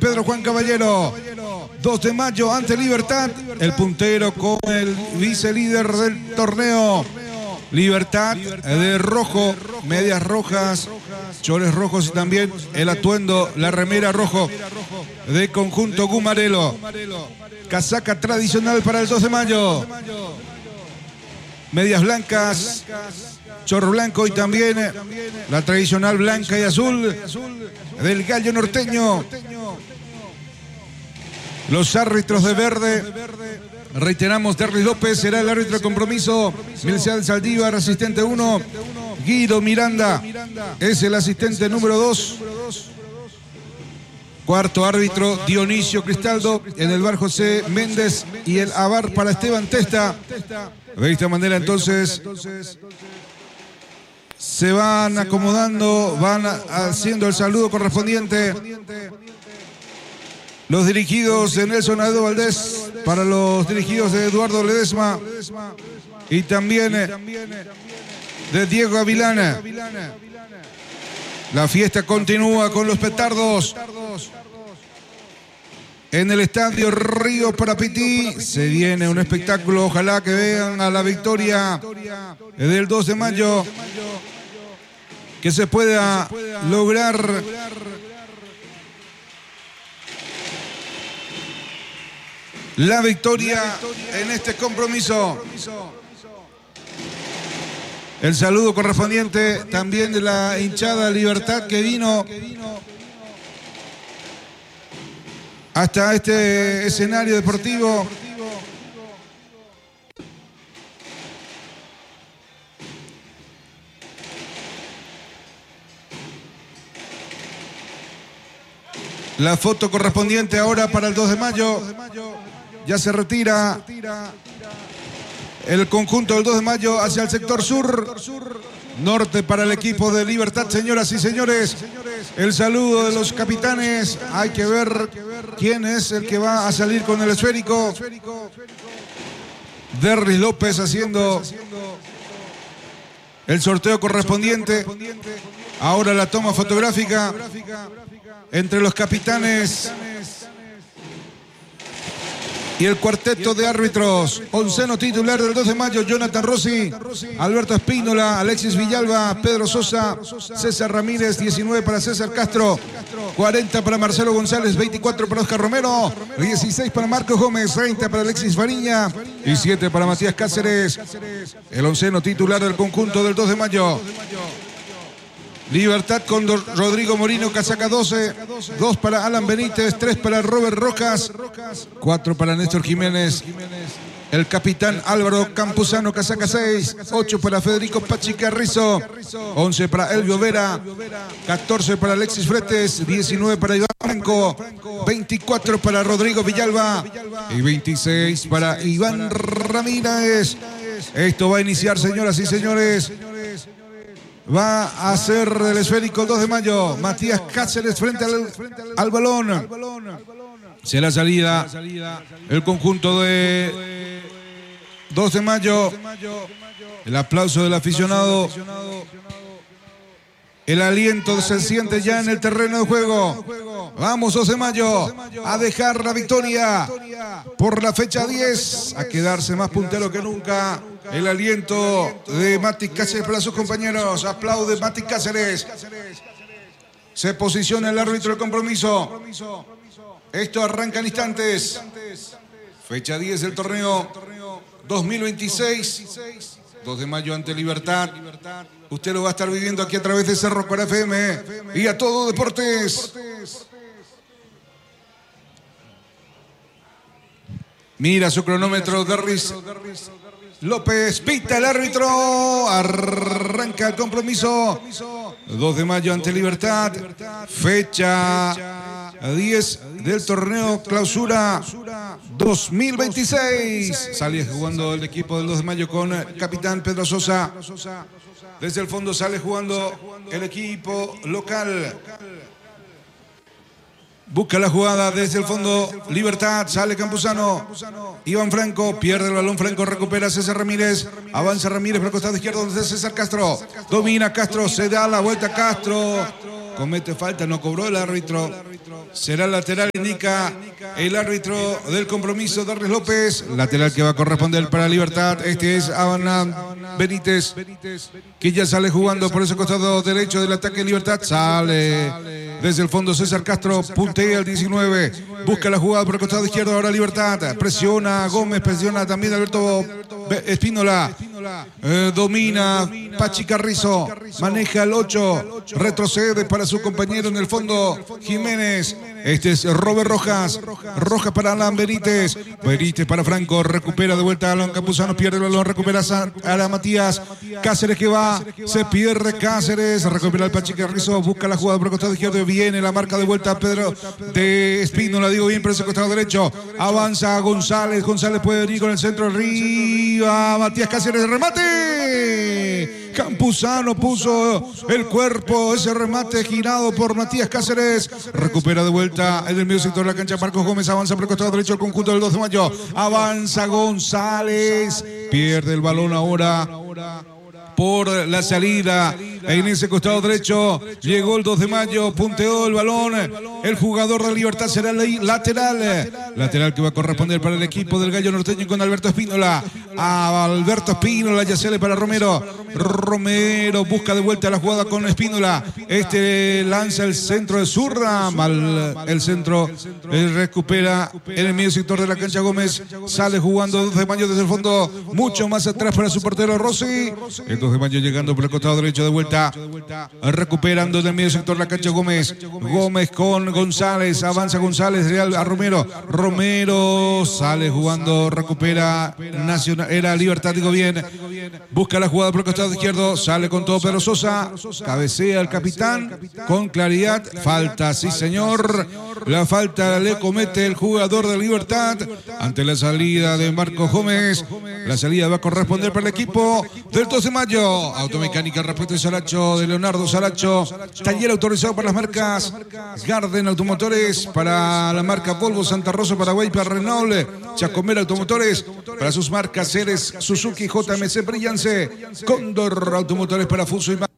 Pedro Juan Caballero. 2 de mayo ante Libertad, el puntero con el vicelíder del torneo. Libertad de rojo, medias rojas, chores rojos y también el atuendo, la remera rojo de conjunto Gumarelo. Casaca tradicional para el 2 de mayo. Medias blancas, chorro blanco y también la tradicional blanca y azul del gallo norteño. Los árbitros de verde, reiteramos, Derlis López será el árbitro de compromiso. Milcial Saldívar, asistente 1. Guido Miranda es el asistente número 2. Cuarto árbitro, Dionisio Cristaldo. En el bar, José Méndez. Y el avar para Esteban Testa. De esta manera, entonces, se van acomodando, van haciendo el saludo correspondiente. Los dirigidos de Nelson Aldo Valdés, para los dirigidos de Eduardo Ledesma y también de Diego Avilana. La fiesta continúa con los petardos en el estadio Río Parapití. Se viene un espectáculo, ojalá que vean a la victoria del 2 de mayo, que se pueda lograr la victoria en este compromiso. El saludo correspondiente también de la hinchada Libertad que vino hasta este escenario deportivo. La foto correspondiente ahora para el 2 de mayo. Ya se retira el conjunto del 2 de mayo hacia el sector sur. Norte para el equipo de Libertad, señoras y señores. El saludo de los capitanes. Hay que ver quién es el que va a salir con el esférico. Derlis López haciendo el sorteo correspondiente. Ahora la toma fotográfica entre los capitanes y el cuarteto de árbitros. Onceno titular del 2 de mayo, Jonathan Rossi, Alberto Espínola, Alexis Villalba, Pedro Sosa, César Ramírez. 19 para César Castro, 40 para Marcelo González, 24 para Oscar Romero, 16 para Marcos Gómez, 30 para Alexis Fariña y 7 para Matías Cáceres. El onceno titular del conjunto del 2 de mayo. Libertad con Rodrigo Morino, casaca 12, 2 para Alan Benítez, 3 para Robert Rojas, 4 para Néstor Jiménez, el capitán Álvaro Campuzano, casaca 6, 8 para Federico Pachi Carrizo, 11 para Elvio Vera, 14 para Alexis Fretes, 19 para Iván Franco, 24 para Rodrigo Villalba y 26 para Iván Ramírez. Esto va a iniciar, señoras y señores. Va a ser el esférico el 2 de mayo. Matías Cáceres frente al balón. Será salida el conjunto de 2 de mayo. El aplauso del aficionado. El aliento se siente ya en el terreno de juego. Vamos, 2 de mayo, a dejar la victoria por la fecha 10, a quedarse más puntero que nunca. El aliento de Mati Cáceres para sus compañeros. Aplaude Mati Cáceres. Se posiciona el árbitro del compromiso. Esto arranca en instantes. Fecha 10 del torneo 2026. 2 de mayo ante Libertad. Usted lo va a estar viviendo aquí a través de Cerro Corá FM y a Todo Deportes. Mira su cronómetro, Derlis López, pita el árbitro, arranca el compromiso. 2 de mayo ante Libertad, fecha 10 del torneo clausura 2026. Sale jugando el equipo del 2 de mayo con el capitán Pedro Sosa. Desde el fondo sale jugando el equipo local. Busca la jugada desde el fondo. Libertad, sale Campuzano. Iván Franco, pierde el balón. Franco recupera a César Ramírez. Avanza Ramírez por el costado izquierdo donde está César Castro. Domina Castro, se da la vuelta Castro. comete falta, no cobró el árbitro. Será lateral, indica el árbitro del compromiso, Darles López. Lateral que va a corresponder para Libertad. Este es Avanán Benítez, que ya sale jugando por ese costado derecho del ataque. Libertad sale desde el fondo. César Castro puntea al 19. Busca la jugada por el costado izquierdo. Ahora Libertad. Presiona Gómez, presiona también Alberto Espínola. Domina Pachi Carrizo. Maneja el 8. Retrocede para su compañero en el fondo, Jiménez. Este es Robert Rojas. Rojas para Alan Benítez. Benítez para Franco. Recupera de vuelta a Alan Campuzano. Pierde el balón. Recupera a Matías. Cáceres que va. Se pierde Cáceres. Recupera el Pachi Carrizo. Busca la jugada por el costado izquierdo. Viene la marca de vuelta Pedro de Espínola. Digo bien, por ese costado derecho. Avanza González. González puede venir con el centro arriba. Matías Cáceres. Remate. Campuzano puso el cuerpo. Ese remate girado por Matías Cáceres. Recupera de vuelta en el medio sector de la cancha. Marcos Gómez avanza por el costado derecho. El conjunto del 2 de mayo. Avanza González. Pierde el balón ahora por la salida en ese costado derecho. Llegó el 2 de mayo, punteó el balón. El jugador de Libertad será lateral. Lateral que va a corresponder para el equipo del Gallo Norteño con Alberto Espínola. A Alberto Espínola, ya sale para Romero. Romero busca de vuelta la jugada con Espínola. Este lanza el centro de Zurra. Mal el centro. Recupera en el medio sector de la cancha Gómez. Sale jugando 2 de mayo desde el fondo. Mucho más atrás para su portero Rossi. El 2 de mayo llegando por el costado derecho de vuelta. Recuperando en el medio sector de la cancha Gómez. Gómez con González. Avanza González a Romero. Romero sale jugando. Recupera Nacional. Era Libertad, digo bien. Busca la jugada por el costado izquierdo. Sale con todo Pedro Sosa. Cabecea el capitán con claridad. Falta, sí señor. La falta le comete el jugador de Libertad ante la salida de Marcos Gómez. La salida va a corresponder para el equipo del 2 de mayo. Automecánica Respuesta de Saracho, de Leonardo Saracho. Taller autorizado para las marcas Garden Automotores, para la marca Volvo Santa Rosa, Paraguay, para Renault, Chacomera Automotores, para sus marcas Ceres, Suzuki, JMC, Brillance, Cóndor Automotores para Fuso y